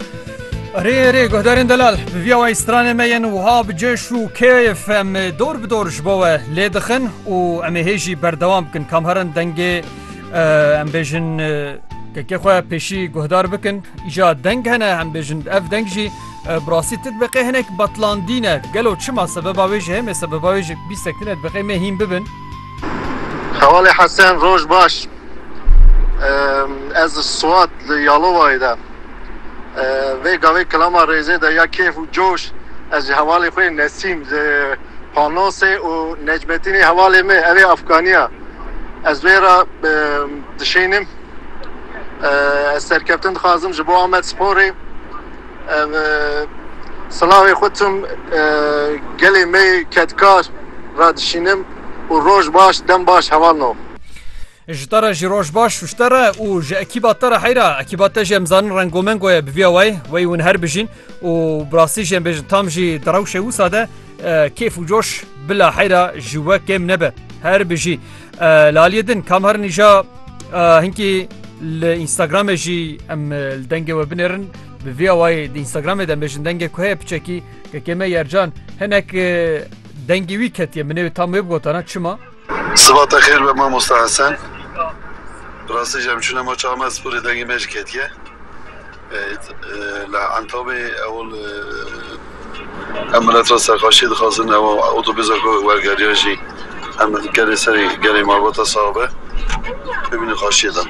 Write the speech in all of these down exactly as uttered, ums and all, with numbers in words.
ری ری گهدارین دلال بیا و استران میان و ها بجش و کیف ام دور بدور جبوه لیدخن و ام هیجی بردوام کن کام هرن دنگ ام بیجن که خواه پیشی گهدار بکن ایجا دنگ هنه هم بیجن اف دنگ جی براسی تطبقه هنک بطلاندینه گلو چما سببا ویجه همه سببا ویجه بیستکتنه بقیه مهیم ببن حوالی حسن روش باش از سوات یالو وایده و گاوی کلاما ریزه ده یا کیف و جوش از حوالی خوی نسیم پانوس و نجمتینی حوالی می اوی افغانیا از ویرا دشینم از سرکفتن خازم جبو آمد سپوری سلاوی خودتم گلی می کتکار را دشینم و روش باش دم باش حوال نو جتره جی روش باش وشتره و جه اکیبات تره حیره اکیبات جه امزان رنگومنگوه بویا وی وی ون هر بجین و براسی جه بجین تام جی دروشه و ساده کیف و جوش بلا حیره جوه کم نبه هر بجی لالیدن کام هر نیجا هنکی الانستغرام جی ام الدنگه و بنرن بویا وی دی انستغرام دم بجین دنگه کوه بچکی که کمه یرجان هنک دنگی وی کتیه منو تام بگوتانا چما؟ صباح خیر به ما مستحسن براستی جمعشون ما چهام از پوری دنگی مجکتیه لعنتاب اول امنت را سرخاشی دخواستن اما اتوبیس که ورگری هاشی هم گری سری گری مربوط صاحبه ببینی خاشی دن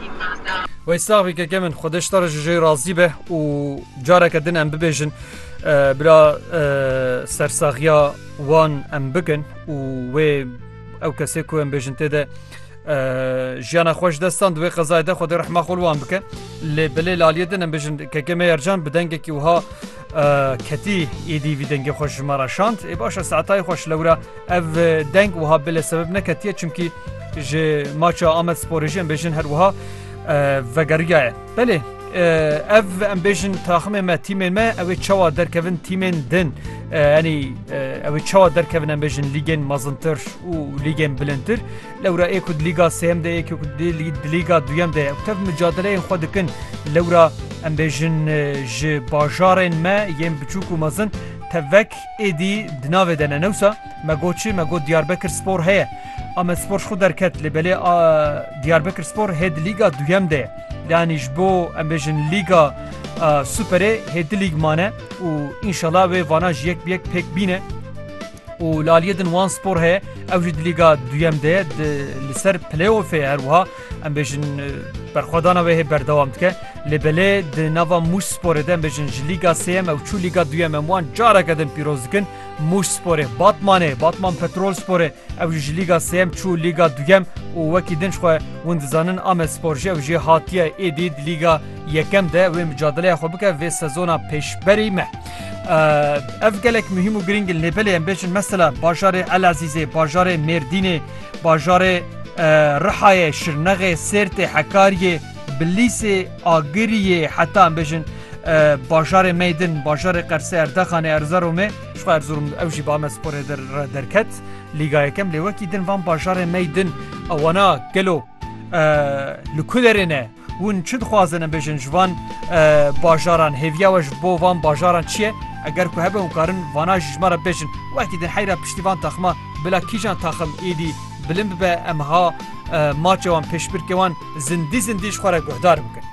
و استاقی که من خودش داره جوی راضی به و جاره کدن ام ببیجن بلا سرساغیا وان ام بگن و او کسی که ام بیجن تیده جیانا خوش دستان دوی قضای ده خود رحمه خلوان بکه بلی لالیه دن ام بیجن که کمه ارجان بدنگه که وها کتی ایدی وی دنگ خوش مراشاند ای باشه ساعتای خوش لورا او دنگ وها بلی سبب نکتیه چونکی جه ماچا آمد سپوریجی ام بیجن هر وها وگریه بله اف ام بیجن تاخمه ما تیمین ما اوی چوا درکوین تیمین دن یعنی اوی چوا درکوین ام بیجن لیگن مازنتر و لیگن بلندتر لورا ایکود لیگا سیم ده ایکود لیگا دویم ده اکتف مجادله خود کن لورا ام بیجن ج باجارن ما یم بچوک و مازن توک ایدی دناوه دنه نوسا مگو چی مگو دیاربکر سپور هیه اما سپورش خود درکت لبلی دیاربکر سپور هید لیگا دویم ده یعنی جبو ام بیجن لیگا سوپره هید لیگ مانه و انشالله و واناج یک بیک پیک بینه و لالیه دن وان سپور هی اوجد لیگا دویم ده لسر پلی اوفه هروها ام بیجن برخوادانه وی بردوام که لبله د نوا موش سپوره ده ام بیجن لیگا سیم او چو لیگا دویم اموان جاره کدن پیروز کن موش سپوره باتمانه باتمان پترول سپوره اوجد لیگا سیم چو لیگا دویم و وکی دنش خواه وندزانن آم سپورجی اوجی هاتیه ایدید لیگا یکم ده و مجادله خواه بکه و سزونا پیش بری مه اف گلک مهم و گرینگ لبله ام بیجن مثلا باجار العزیزه باجار مردینه باجار رحای شرنغ سرت حکاریه بلیس آگریه حتی ام بیجن باجار میدن باجار قرصه اردخانه ارزارومه شو ارزاروم اوجی با مسپور در درکت لیگا یکم لیوکی دن وان باجار میدن اوانا گلو لکودرینه ون چند خوازن ام بیجن جوان باجاران هیویا و جبو وان باجاران چیه اگر که هبه مکارن وانا جماره بیجن وقتی دن حیره پشتیوان تخمه بلا کیجان تخم ایدی بلند به امها ماچوان پیش برکوان زندی زندیش خوره گهدار بکن